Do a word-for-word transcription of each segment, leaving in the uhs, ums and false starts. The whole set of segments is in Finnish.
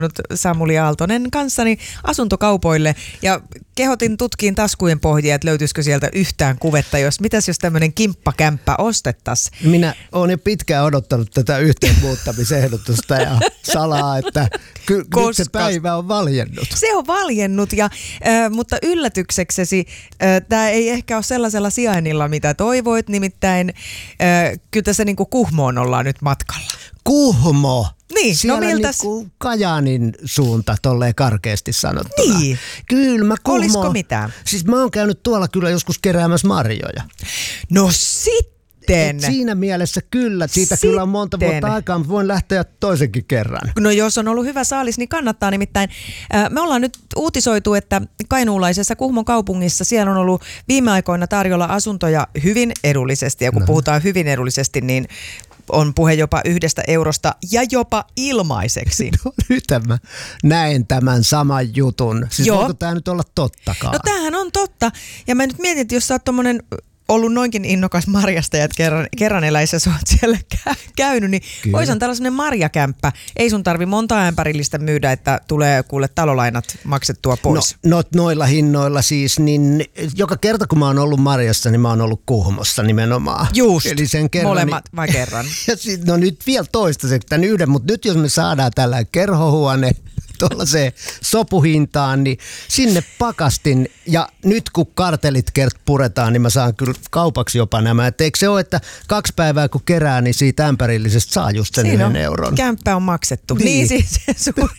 Samuli Aaltonen kanssani asuntokaupoille ja kehotin tutkiin taskujen pohjia, että löytyisikö sieltä yhtään kuvetta, jos mitäs jos tämmöinen kimppakämppä ostettaisiin. Minä olen jo pitkään odottanut tätä yhteenmuuttamisehdotusta ja salaa, että ky- nyt se päivä on valjennut. Se on valjennut, ja, äh, mutta yllätykseksesi äh, tämä ei ehkä ole sellaisella sijainnilla, mitä toivoit, nimittäin äh, kyllä tässä niin kuin Kuhmoon ollaan nyt matkalla. Kuhmo! Niin, siellä no miltäs? Niinku Kajaanin suunta, tolleen karkeasti sanottuna. Niin. Kyllä mä Kuhmo. Olisiko mitään? Siis mä oon käynyt tuolla kyllä joskus keräämässä marjoja. No sitten. Et siinä mielessä kyllä. Siitä Sitten. kyllä on monta vuotta aikaa, mutta voin lähteä toisenkin kerran. No jos on ollut hyvä saalis, niin kannattaa nimittäin. Äh, me ollaan nyt uutisoitu, että kainuulaisessa Kuhmon kaupungissa siellä on ollut viime aikoina tarjolla asuntoja hyvin edullisesti. Ja kun no. puhutaan hyvin edullisesti, niin on puhe jopa yhdestä eurosta ja jopa ilmaiseksi. No nyt mä näen tämän saman jutun. Siis Joo. voiko tämä nyt olla tottakaan? No tämähän on totta. Ja mä nyt mietin, että jos sä oot tommonen ollut noinkin innokas marjastaja, että kerran, kerran eläissä sä oot siellä käynyt, niin voisin tällainen marjakämppä. Ei sun tarvi monta ämpärillistä myydä, että tulee kuule talolainat maksettua pois. No, no noilla hinnoilla siis, niin joka kerta kun mä oon ollut marjassa, niin mä oon ollut Kuhmossa nimenomaan. Just, eli sen kerran, molemmat vai kerran? Ja sit, no nyt vielä toistaiseksi tämän yhden, mutta nyt jos me saadaan tällainen kerhohuone tuollaiseen sopuhintaan, niin sinne pakastin. Ja nyt kun kartelit kert puretaan, niin mä saan kyllä kaupaksi jopa nämä. Et eikö se ole, että kaksi päivää kun kerää, niin siitä ämpärillisestä saa just sen Siinä yhden on, euron. Kämppä on maksettu. Niin, niin siis se suuri.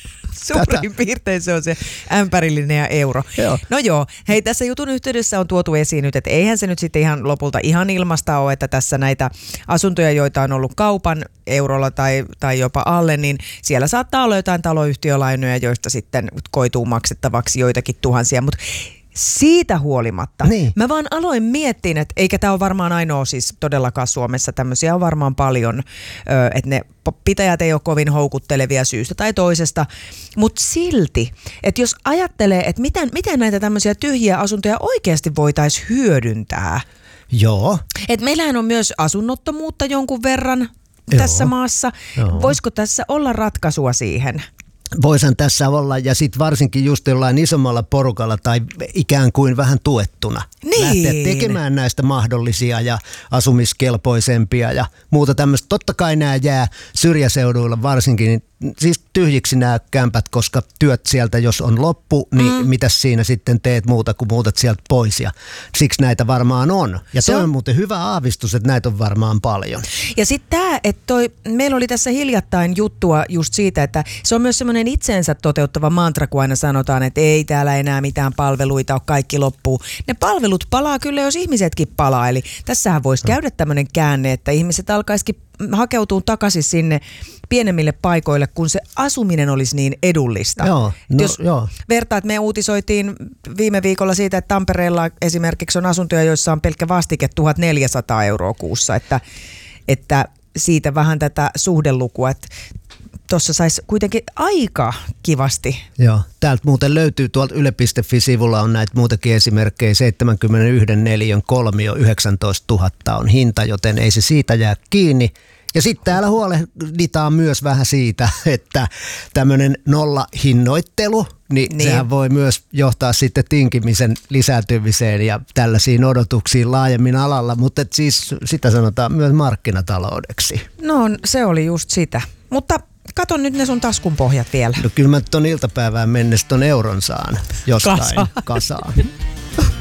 Suurin piirtein se on se ämpärillinen ja euro. Joo. No joo, hei tässä jutun yhteydessä on tuotu esiin nyt, että eihän se nyt sitten ihan lopulta ihan ilmasta ole, että tässä näitä asuntoja, joita on ollut kaupan eurolla tai, tai jopa alle, niin siellä saattaa olla jotain taloyhtiölainoja, joista sitten koituu maksettavaksi joitakin tuhansia, mutta siitä huolimatta. Niin. Mä vaan aloin miettiä, että eikä tämä ole varmaan ainoa siis todellakaan Suomessa, tämmöisiä on varmaan paljon, että ne pitäjät ei ole kovin houkuttelevia syystä tai toisesta, mutta silti, että jos ajattelee, että miten, miten näitä tämmöisiä tyhjiä asuntoja oikeasti voitaisiin hyödyntää. Joo. Että meillähän on myös asunnottomuutta jonkun verran Joo. tässä maassa. Joo. Voisiko tässä olla ratkaisua siihen? Voisin tässä olla, ja sitten varsinkin just jollain isommalla porukalla tai ikään kuin vähän tuettuna. Niin. Lähteä tekemään näistä mahdollisia ja asumiskelpoisempia ja muuta tämmöistä. Totta kai nämä jää syrjäseuduilla varsinkin, niin siis tyhjiksi nämä kämpät, koska työt sieltä jos on loppu, niin mm. mitäs siinä sitten teet muuta kuin muutat sieltä pois. Ja siksi näitä varmaan on. Ja se on, on muuten hyvä aavistus, että näitä on varmaan paljon. Ja sitten tämä, että toi, meillä oli tässä hiljattain juttua just siitä, että se on myös semmoinen itseensä toteuttava mantra, kun aina sanotaan, että ei täällä enää mitään palveluita ole, kaikki loppuu. Ne palvelut palaa kyllä, jos ihmisetkin palaa. Eli tässähän voisi käydä tämmöinen käänne, että ihmiset alkaisikin hakeutuu takaisin sinne pienemmille paikoille, kun se asuminen olisi niin edullista. Joo, no, jos joo. vertaat, me uutisoitiin viime viikolla siitä, että Tampereella esimerkiksi on asuntoja, joissa on pelkkä vastike tuhatneljäsataa euroa kuussa, että, että siitä vähän tätä suhdelukua, että tuossa saisi kuitenkin aika kivasti. Joo, täältä muuten löytyy tuolta yle piste fi-sivulla on näitä muutakin esimerkkejä. seitsemänkymmentäyksi neliön kolmio yhdeksäntoistatuhatta on hinta, joten ei se siitä jää kiinni. Ja sitten täällä huolehditaan myös vähän siitä, että tämmöinen nollahinnoittelu, niin, niin sehän voi myös johtaa sitten tinkimisen lisääntymiseen ja tällaisiin odotuksiin laajemmin alalla, mutta siis sitä sanotaan myös markkinataloudeksi. No se oli just sitä, mutta kato nyt ne sun taskun pohjat vielä. No kyllä mä ton iltapäivään mennessä ton euron saan jostain kasaan. kasaan.